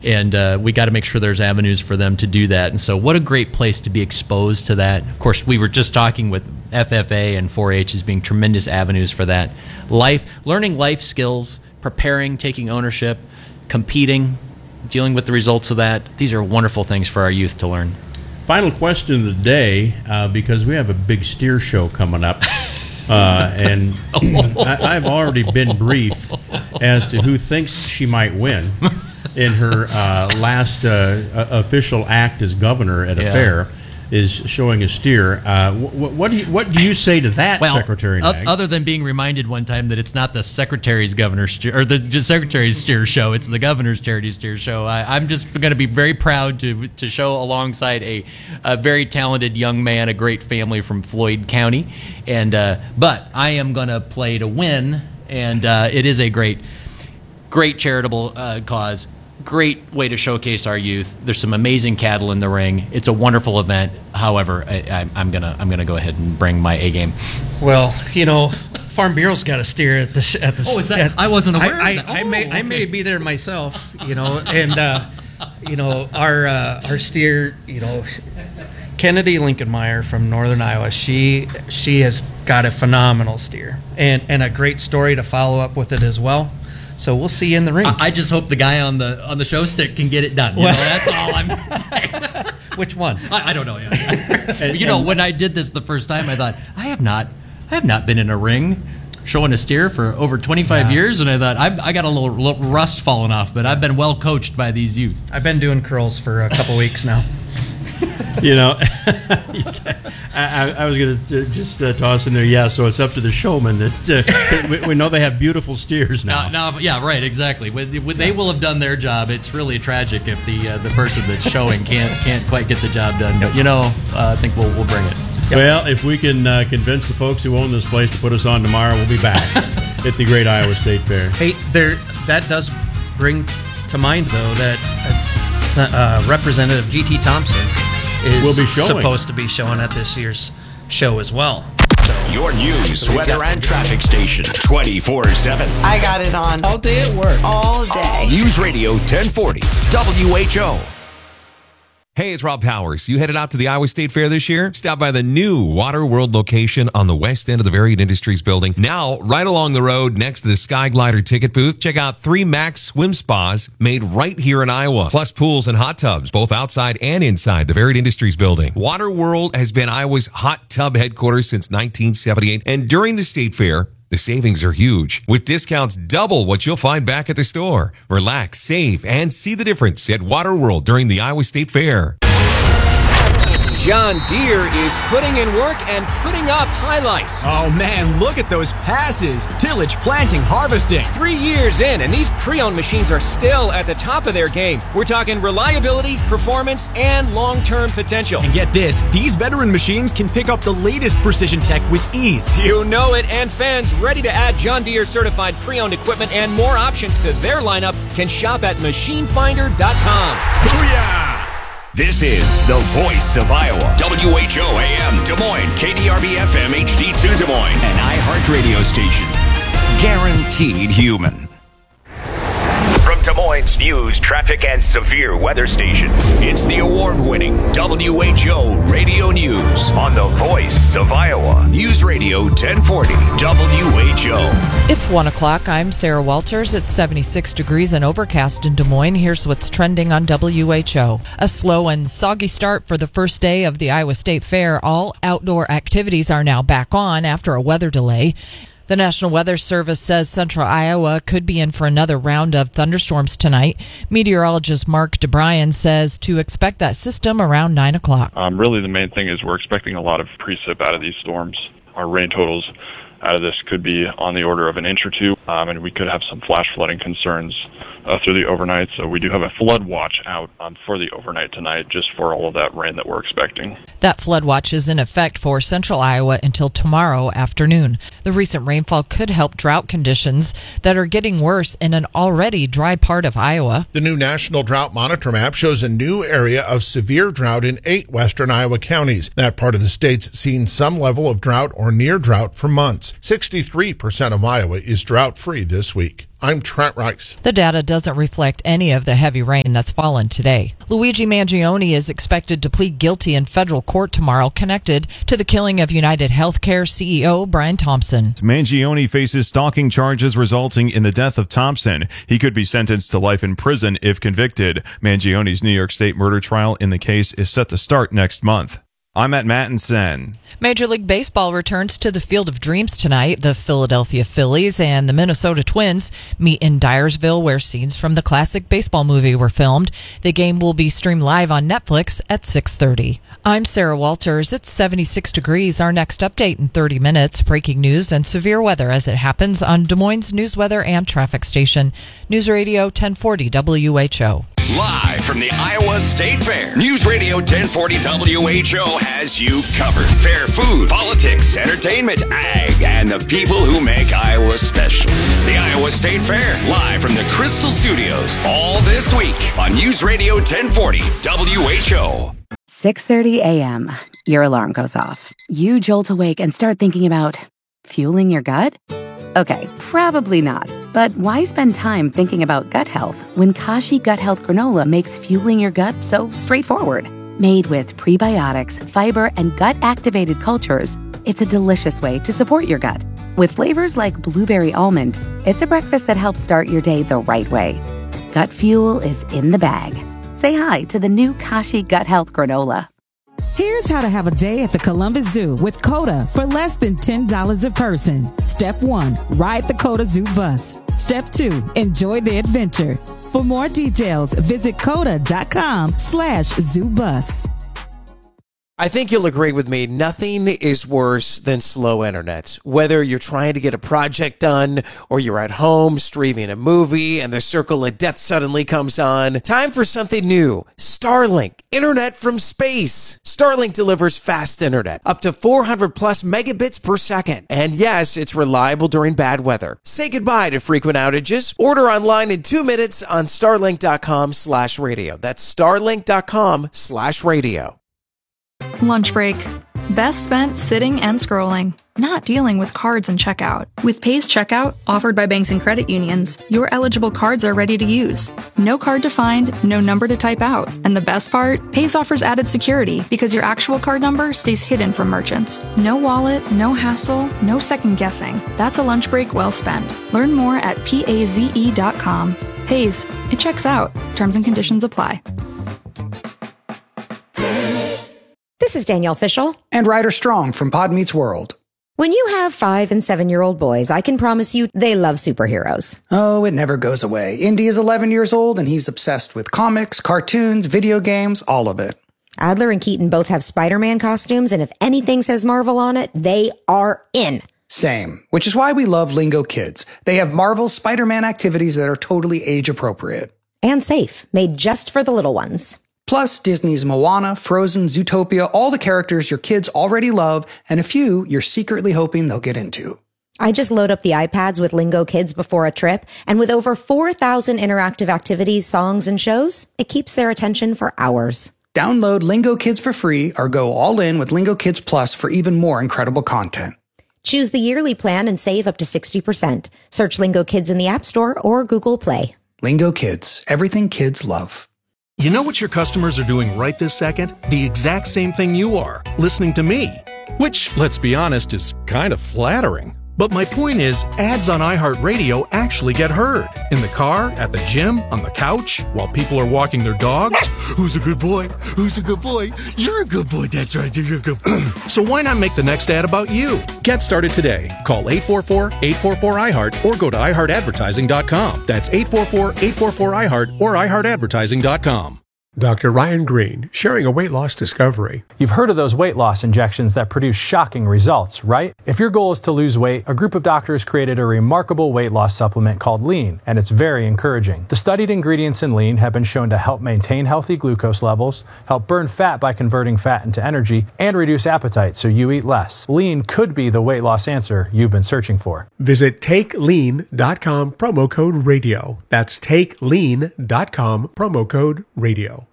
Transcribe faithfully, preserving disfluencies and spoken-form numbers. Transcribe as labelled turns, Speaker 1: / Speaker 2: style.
Speaker 1: and uh, we got to make sure there's avenues for them to do that. And so what a great place to be exposed to that. Of course, we were just talking with F F A and four H as being tremendous avenues for that. Life, learning life skills, preparing, taking ownership, competing, dealing with the results of that. These are wonderful things for our youth to learn.
Speaker 2: Final question of the day, uh, because we have a big steer show coming up, uh, and I, I've already been briefed as to who thinks she might win in her uh, last uh, official act as governor at a
Speaker 1: yeah.
Speaker 2: fair. Is showing a steer. Uh, what, what do you what do you say to that,
Speaker 1: well,
Speaker 2: Secretary Nag?
Speaker 1: Other than being reminded one time that it's not the Secretary's Governor steer, or the Secretary's steer show, it's the Governor's Charity Steer show. I, I'm just going to be very proud to to show alongside a, a very talented young man, a great family from Floyd County, and uh, but I am going to play to win, and uh, it is a great, great charitable uh, cause. Great way to showcase our youth. There's some amazing cattle in the ring. It's a wonderful event. However, I, I, I'm gonna I'm gonna go ahead and bring my A game.
Speaker 3: Well, you know, Farm Bureau's got a steer at the at the.
Speaker 1: Oh, is that?
Speaker 3: At,
Speaker 1: I wasn't aware
Speaker 3: I,
Speaker 1: of that.
Speaker 3: I, I
Speaker 1: oh,
Speaker 3: may
Speaker 1: okay.
Speaker 3: I may be there myself. You know, and uh, you know our uh, our steer. You know, Kennedy Lincolnmeyer from Northern Iowa. She she has got a phenomenal steer and and a great story to follow up with it as well. So we'll see you in the ring.
Speaker 1: I, I just hope the guy on the on the show stick can get it done. You
Speaker 3: Well,
Speaker 1: know, that's all I'm saying.
Speaker 3: Which one?
Speaker 1: I, I don't know. Yeah. and, you know, when I did this the first time, I thought I have not I have not been in a ring showing a steer for over twenty-five
Speaker 3: yeah.
Speaker 1: years, and I thought I, I got a little, little rust falling off, but I've been well coached by these youth.
Speaker 3: I've been doing curls for a couple weeks now.
Speaker 2: You know, I, I was going to just uh, toss in there, yeah, so it's up to the showman. That, uh, we, we know they have beautiful steers now.
Speaker 1: Now, now yeah, right, exactly. When, when they will have done their job. It's really tragic if the uh, the person that's showing can't can't quite get the job done. But, you know, uh, I think we'll we'll bring it.
Speaker 2: Yep. Well, if we can uh, convince the folks who own this place to put us on tomorrow, we'll be back at the Great Iowa State Fair.
Speaker 3: Hey, there. That does bring to mind, though, that it's, uh, Representative G T Thompson is
Speaker 2: will be showing.
Speaker 3: supposed to be showing at this year's show as well. So,
Speaker 4: Your news, so weather, and traffic station twenty-four seven.
Speaker 5: I got it on.
Speaker 6: All day at work.
Speaker 5: All day.
Speaker 4: News Radio ten forty W H O.
Speaker 7: Hey, it's Rob Powers. You headed out to the Iowa State Fair this year? Stop by the new Water World location on the west end of the Varied Industries building. Now, right along the road next to the Sky Glider ticket booth, check out three Max swim spas made right here in Iowa, plus pools and hot tubs, both outside and inside the Varied Industries building. Water World has been Iowa's hot tub headquarters since nineteen seventy-eight, and during the State Fair, the savings are huge, with discounts double what you'll find back at the store. Relax, save, and see the difference at Water World during the Iowa State Fair.
Speaker 8: John Deere is putting in work and putting up highlights.
Speaker 9: Oh man, look at those passes. Tillage, planting, harvesting.
Speaker 8: Three years in, and these pre-owned machines are still at the top of their game. We're talking reliability, performance, and long-term potential.
Speaker 9: And get this, these veteran machines can pick up the latest precision tech with ease.
Speaker 8: You know it, and fans ready to add John Deere certified pre-owned equipment and more options to their lineup can shop at machine finder dot com.
Speaker 9: Booyah!
Speaker 4: This is the voice of Iowa. W H O A M Des Moines, K D R B F M H D two Des Moines, an iHeart radio station. Guaranteed human. From Des Moines News, Traffic, and Severe Weather Station, it's the award-winning W H O Radio News on the voice of Iowa. News Radio ten forty W H O.
Speaker 6: It's one o'clock. I'm Sarah Walters. It's seventy-six degrees and overcast in Des Moines. Here's what's trending on W H O. A slow and soggy start for the first day of the Iowa State Fair. All outdoor activities are now back on after a weather delay. The National Weather Service says central Iowa could be in for another round of thunderstorms tonight. Meteorologist Mark DeBryan says to expect that system around nine o'clock.
Speaker 10: Um, really, the main thing is we're expecting a lot of precip out of these storms. Our rain totals out of this could be on the order of an inch or two, um, and we could have some flash flooding concerns uh, through the overnight. So we do have a flood watch out um, for the overnight tonight, just for all of that rain that we're expecting.
Speaker 6: That flood watch is in effect for central Iowa until tomorrow afternoon. The recent rainfall could help drought conditions that are getting worse in an already dry part of Iowa.
Speaker 11: The new National Drought Monitor map shows a new area of severe drought in eight western Iowa counties. That part of the state's seen some level of drought or near drought for months. sixty-three percent of Iowa is drought-free this week. I'm Trent Rice.
Speaker 6: The data doesn't reflect any of the heavy rain that's fallen today. Luigi Mangione is expected to plead guilty in federal court tomorrow, connected to the killing of United Healthcare C E O Brian Thompson.
Speaker 5: Mangione faces stalking charges resulting in the death of Thompson. He could be sentenced to life in prison if convicted. Mangione's New York State murder trial in the case is set to start next month. I'm at Mattinson.
Speaker 6: Major League Baseball returns to the Field of Dreams tonight. The Philadelphia Phillies and the Minnesota Twins meet in Dyersville, where scenes from the classic baseball movie were filmed. The game will be streamed live on Netflix at six thirty. I'm Sarah Walters. It's seventy-six degrees. Our next update in thirty minutes. Breaking news and severe weather as it happens on Des Moines News Weather and Traffic Station. News Radio ten forty W H O.
Speaker 4: Live from the Iowa State Fair, News Radio ten forty W H O has you covered. Fair food, politics, entertainment, ag, and the people who make Iowa special. The Iowa State Fair, live from the Crystal Studios, all this week on News Radio ten forty W H O.
Speaker 12: six thirty a.m. Your alarm goes off. You jolt awake and start thinking about fueling your gut? Okay, probably not. But why spend time thinking about gut health when Kashi Gut Health Granola makes fueling your gut so straightforward? Made with prebiotics, fiber, and gut-activated cultures, it's a delicious way to support your gut. With flavors like blueberry almond, it's a breakfast that helps start your day the right way. Gut fuel is in the bag. Say hi to the new Kashi Gut Health Granola.
Speaker 13: Here's how to have a day at the Columbus Zoo with COTA for less than ten dollars a person. Step one, ride the COTA Zoo bus. Step two, enjoy the adventure. For more details, visit COTA.com slash zoo bus.
Speaker 14: I think you'll agree with me, nothing is worse than slow internet. Whether you're trying to get a project done or you're at home streaming a movie and the circle of death suddenly comes on, time for something new. Starlink, internet from space. Starlink delivers fast internet, up to four hundred plus megabits per second. And yes, it's reliable during bad weather. Say goodbye to frequent outages. Order online in two minutes on starlink.com slash radio. That's starlink.com slash radio.
Speaker 15: Lunch break. Best spent sitting and scrolling, not dealing with cards and checkout. With Pays Checkout, offered by banks and credit unions, your eligible cards are ready to use. No card to find, no number to type out. And the best part? Pays offers added security because your actual card number stays hidden from merchants. No wallet, no hassle, no second guessing. That's a lunch break well spent. Learn more at paze dot com. Pays. It checks out. Terms and conditions apply.
Speaker 16: This is Danielle Fishel.
Speaker 17: And Ryder Strong from Pod Meets World.
Speaker 16: When you have five and seven-year-old boys, I can promise you they love superheroes.
Speaker 17: Oh, it never goes away. Indy is eleven years old, and he's obsessed with comics, cartoons, video games, all of it.
Speaker 16: Adler and Keaton both have Spider-Man costumes, and if anything says Marvel on it, they are in.
Speaker 17: Same, which is why we love Lingo Kids. They have Marvel's Spider-Man activities that are totally age-appropriate.
Speaker 16: And safe, made just for the little ones.
Speaker 17: Plus, Disney's Moana, Frozen, Zootopia, all the characters your kids already love, and a few you're secretly hoping they'll get into.
Speaker 16: I just load up the iPads with Lingo Kids before a trip, and with over four thousand interactive activities, songs, and shows, it keeps their attention for hours.
Speaker 17: Download Lingo Kids for free or go all in with Lingo Kids Plus for even more incredible content.
Speaker 16: Choose the yearly plan and save up to sixty percent. Search Lingo Kids in the App Store or Google Play.
Speaker 17: Lingo Kids, everything kids love.
Speaker 9: You know what your customers are doing right this second? The exact same thing you are, listening to me. Which, let's be honest, is kind of flattering. But my point is, ads on iHeartRadio actually get heard. In the car, at the gym, on the couch, while people are walking their dogs. Who's a good boy? Who's a good boy? You're a good boy. That's right. You're a good boy. So why not make the next ad about you? Get started today. Call eight four four, eight four four, I heart or go to i heart advertising dot com. That's eight four four, eight four four, I heart or i heart advertising dot com.
Speaker 18: Doctor Ryan Green, sharing a weight loss discovery.
Speaker 19: You've heard of those weight loss injections that produce shocking results, right? If your goal is to lose weight, a group of doctors created a remarkable weight loss supplement called Lean, and it's very encouraging. The studied ingredients in Lean have been shown to help maintain healthy glucose levels, help burn fat by converting fat into energy, and reduce appetite so you eat less. Lean could be the weight loss answer you've been searching for.
Speaker 18: Visit take lean dot com, promo code radio. That's take lean dot com, promo code radio.